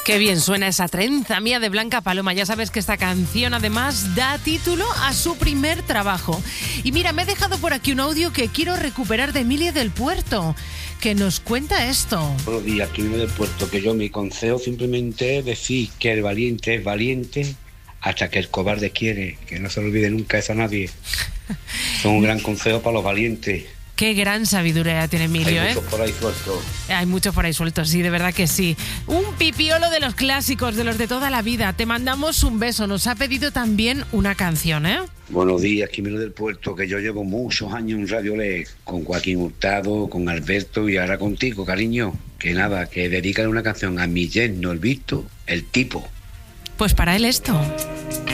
Qué bien suena esa trenza mía de Blanca Paloma. Ya sabes que esta canción además da título a su primer trabajo. Y mira, me he dejado por aquí un audio que quiero recuperar de Emilia del Puerto, que nos cuenta esto. Buenos días, aquí Emilia del Puerto, que yo mi consejo simplemente es decir que el valiente es valiente hasta que el cobarde quiere, que no se le olvide nunca eso a nadie. Es un gran consejo para los valientes. Qué gran sabiduría tiene Emilio, Hay muchos por ahí sueltos. Hay muchos por ahí sueltos, sí, de verdad que sí. Un pipiolo de los clásicos, de los de toda la vida. Te mandamos un beso. Nos ha pedido también una canción, ¿eh? Buenos días, Quimeno del Puerto, que yo llevo muchos años en Radio Le, con Joaquín Hurtado, con Alberto y ahora contigo, cariño. Que nada, que dedícale una canción a mi yerno, el Visto, el tipo. Pues para él esto.